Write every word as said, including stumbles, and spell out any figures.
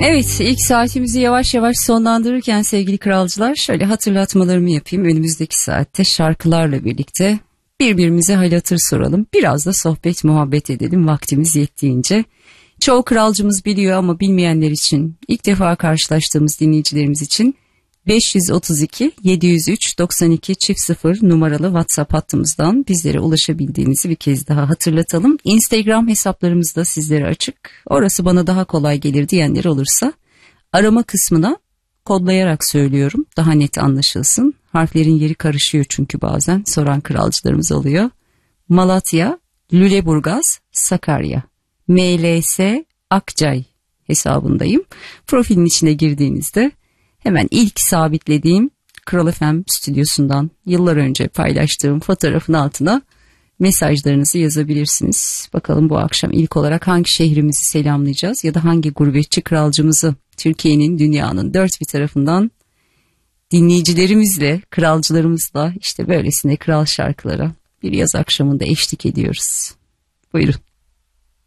Evet, ilk saatimizi yavaş yavaş sonlandırırken sevgili kralcılar şöyle hatırlatmalarımı yapayım. Önümüzdeki saatte şarkılarla birlikte birbirimize hal hatır soralım. Biraz da sohbet muhabbet edelim vaktimiz yettiğince. Çoğu kralcımız biliyor ama bilmeyenler için, ilk defa karşılaştığımız dinleyicilerimiz için beş yüz otuz iki yedi yüz üç doksan iki çift sıfır numaralı WhatsApp hattımızdan bizlere ulaşabildiğinizi bir kez daha hatırlatalım. Instagram hesaplarımız da sizlere açık. Orası bana daha kolay gelir diyenler olursa arama kısmına kodlayarak söylüyorum. Daha net anlaşılsın. Harflerin yeri karışıyor çünkü bazen soran kralcılarımız oluyor. Malatya, Lüleburgaz, Sakarya, M L S Akçay hesabındayım. Profilin içine girdiğinizde hemen ilk sabitlediğim Kral F M stüdyosundan yıllar önce paylaştığım fotoğrafın altına mesajlarınızı yazabilirsiniz. Bakalım bu akşam ilk olarak hangi şehrimizi selamlayacağız ya da hangi gurbetçi kralcımızı Türkiye'nin, dünyanın dört bir tarafından dinleyicilerimizle, kralcılarımızla işte böylesine kral şarkılara bir yaz akşamında eşlik ediyoruz. Buyurun.